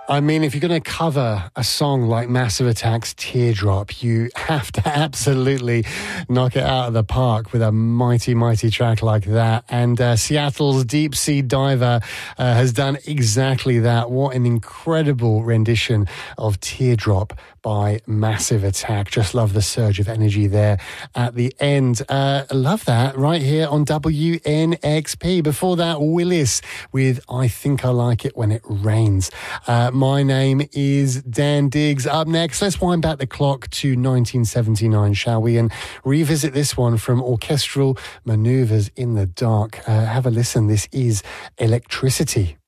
I mean, if you're going to cover a song like Massive Attack's Teardrop, you have to absolutely knock it out of the park with a mighty, mighty track like that. And Seattle's Deep Sea Diver has done exactly that. What an incredible rendition of Teardrop by Massive Attack. Just love the surge of energy there at the end. Love that right here on WNXP. Before that, Willis with I Think I Like It When It Rains. My name is Dan Diggs. Up next, let's wind back the clock to 1979, shall we? And revisit this one from Orchestral Manoeuvres in the Dark. Have a listen. This is Electricity.